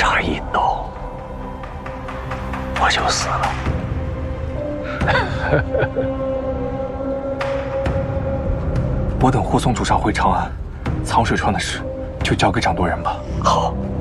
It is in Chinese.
差一抖，我就死了。 我等护送主上回长安，藏水川的事就交给掌舵人吧。 好。